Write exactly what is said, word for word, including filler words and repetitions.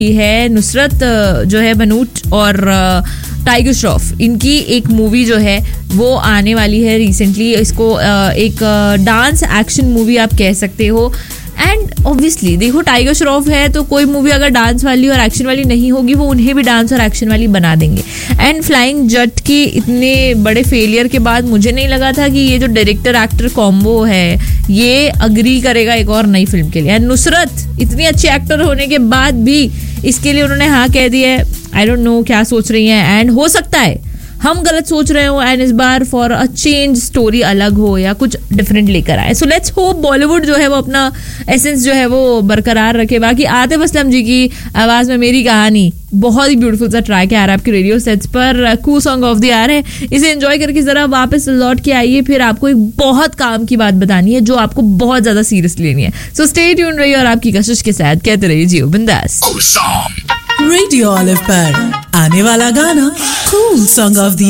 है नुसरत जो है बनूट और टाइगर श्रॉफ, इनकी एक मूवी जो है वो आने वाली है रिसेंटली. इसको एक डांस एक्शन मूवी आप कह सकते हो. एंड ऑब्वियसली देखो, टाइगर श्रॉफ है तो कोई मूवी अगर डांस वाली और एक्शन वाली नहीं होगी, वो उन्हें भी डांस और एक्शन वाली बना देंगे. एंड फ्लाइंग जट की इतने बड़े फेलियर के बाद मुझे नहीं लगा था कि ये जो डायरेक्टर एक्टर कॉम्बो है ये अग्री करेगा एक और नई फिल्म के लिए. एंड नुसरत इतनी अच्छी एक्टर होने के बाद भी इसके लिए उन्होंने हाँ कह दिया है. आई डोंट नो क्या सोच रही हैं. एंड हो सकता है हम गलत सोच रहे हो एंड इस बार फॉर अ चेंज स्टोरी अलग हो या कुछ डिफरेंट लेकर आए. सो लेट्स होप बॉलीवुड जो है वो अपना एसेंस जो है वो बरकरार रखे. बाकी आतिफ असलम जी की आवाज में मेरी कहानी बहुत ही ब्यूटीफुल सा ट्रैक है यार आपके रेडियो सेट्स पर. कू सॉन्ग ऑफ द ईयर है. इसे एंजॉय करके जरा वापस लौट के आइए. फिर आपको एक बहुत काम की बात बतानी है जो आपको बहुत ज्यादा सीरियसली लेनी है. सो स्टे ट्यून रहिए और आपकी कशिश के साथ कहते रहिए जियो बिंदास. रेडियो ऑलिव पर आने वाला गाना कूल सॉन्ग ऑफ द